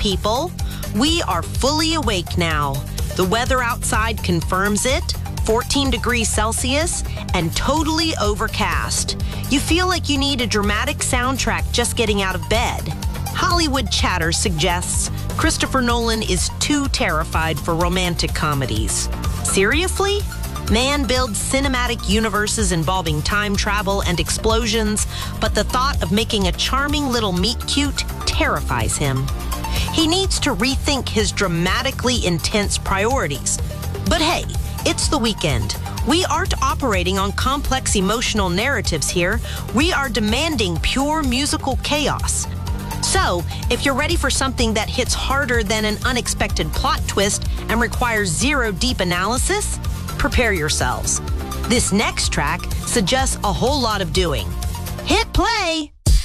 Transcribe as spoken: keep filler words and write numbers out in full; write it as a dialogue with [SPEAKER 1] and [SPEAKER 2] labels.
[SPEAKER 1] people. We are fully awake now. The weather outside confirms it. fourteen degrees Celsius and totally overcast. You feel like you need a dramatic soundtrack just getting out of bed. Hollywood Chatter suggests Christopher Nolan is too terrified for romantic comedies. Seriously? Man builds cinematic universes involving time travel and explosions, but the thought of making a charming little meet-cute terrifies him. He needs to rethink his dramatically intense priorities. But hey, it's the weekend. We aren't operating on complex emotional narratives here. We are demanding pure musical chaos. So, if you're ready for something that hits harder than an unexpected plot twist and requires zero deep analysis, prepare yourselves. This next track suggests a whole lot of doing. Hit play!